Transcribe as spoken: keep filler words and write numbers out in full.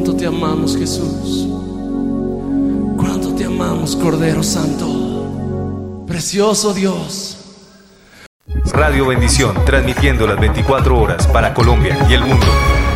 Cuánto te amamos, Jesús. Cuánto te amamos, Cordero Santo. Precioso Dios. Radio Bendición, transmitiendo las veinticuatro horas para Colombia y el mundo.